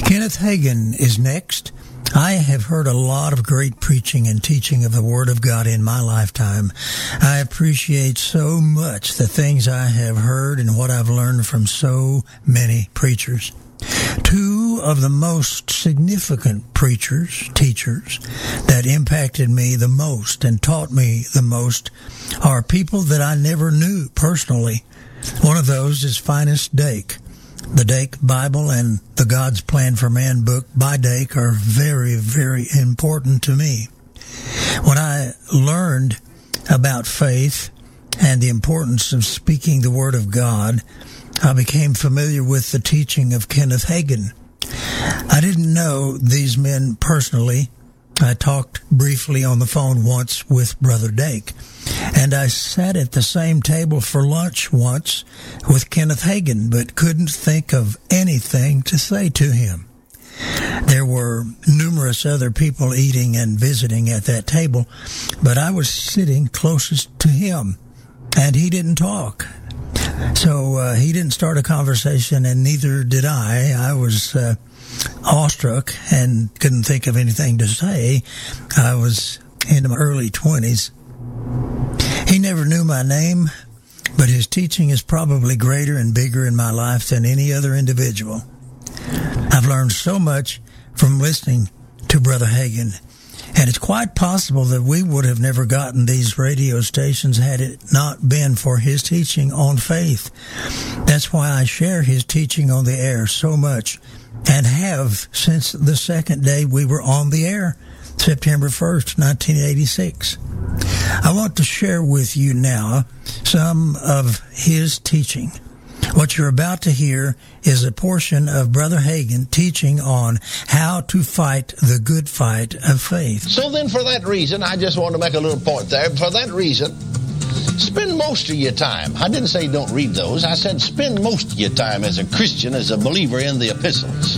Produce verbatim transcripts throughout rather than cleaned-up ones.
Kenneth Hagin is next. I have heard a lot of great preaching and teaching of the Word of God in my lifetime. I appreciate so much the things I have heard and what I've learned from so many preachers. Two of the most significant preachers, teachers, that impacted me the most and taught me the most are people that I never knew personally. One of those is Finis Dake. The Dake Bible and the God's Plan for Man book by Dake are very, very important to me. When I learned about faith and the importance of speaking the Word of God, I became familiar with the teaching of Kenneth Hagin. I didn't know these men personally. I talked briefly on the phone once with Brother Dake, and I sat at the same table for lunch once with Kenneth Hagin, but couldn't think of anything to say to him. There were numerous other people eating and visiting at that table, but I was sitting closest to him, and he didn't talk. So uh, he didn't start a conversation, and neither did I. I was uh, awestruck and couldn't think of anything to say. I was in my early twenties. He never knew my name, but his teaching is probably greater and bigger in my life than any other individual. I've learned so much from listening to Brother Hagin, and it's quite possible that we would have never gotten these radio stations had it not been for his teaching on faith. That's why I share his teaching on the air so much, and have since the second day we were on the air, September first, nineteen eighty-six. I want to share with you now some of his teaching. What you're about to hear is a portion of Brother Hagin teaching on how to fight the good fight of faith. So then for that reason, I just want to make a little point there. For that reason, spend most of your time. I didn't say don't read those. I said spend most of your time as a Christian, as a believer in the epistles.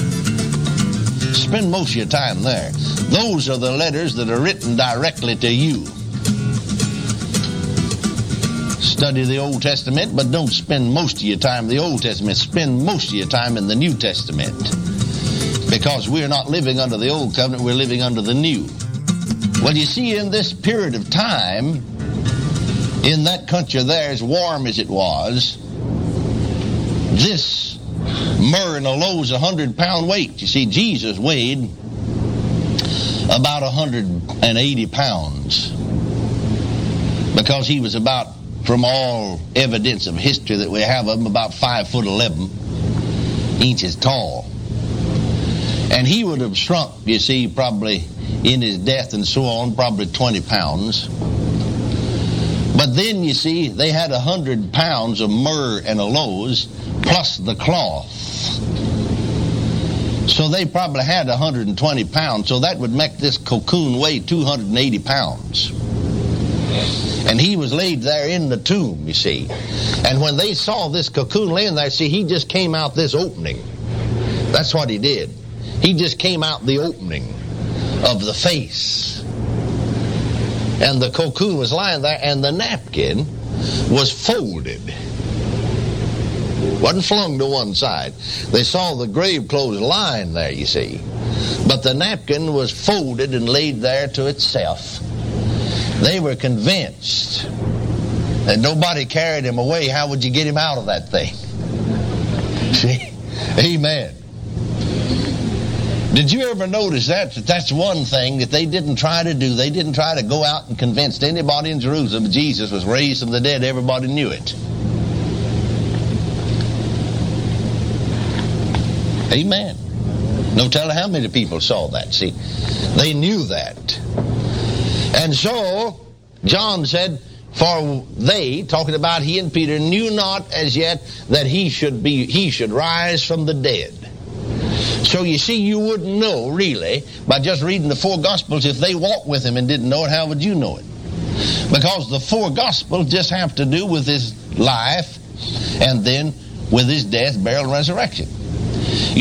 Spend most of your time there. Those are the letters that are written directly to you. Study the Old Testament, but don't spend most of your time in the Old Testament. Spend most of your time in the New Testament. Because we're not living under the Old Covenant, we're living under the New. Well, you see, in this period of time, in that country there, as warm as it was, this myrrh and aloes a hundred pound weight. You see, Jesus weighed about a hundred and eighty pounds because he was about, from all evidence of history that we have of him, about five foot eleven inches tall. And he would have shrunk, you see, probably in his death and so on, probably twenty pounds. But then, you see, they had a hundred pounds of myrrh and aloes plus the cloth. So they probably had one hundred twenty pounds. So that would make this cocoon weigh two hundred eighty pounds. And he was laid there in the tomb, you see. And when they saw this cocoon laying there, see, he just came out this opening. That's what he did. He just came out the opening of the face. And the cocoon was lying there, and the napkin was folded. Wasn't flung to one side. They saw the grave clothes lying there, you see. But the napkin was folded and laid there to itself. They were convinced that nobody carried him away. How would you get him out of that thing? See? Amen. Did you ever notice that? That that's one thing that they didn't try to do. They didn't try to go out and convince anybody in Jerusalem that Jesus was raised from the dead. Everybody knew it. Amen. No telling how many people saw that. See, they knew that. And so, John said, for they, talking about he and Peter, knew not as yet that he should be, he should rise from the dead. So you see, you wouldn't know, really, by just reading the four Gospels. If they walked with him and didn't know it, how would you know it? Because the four Gospels just have to do with his life and then with his death, burial, and resurrection.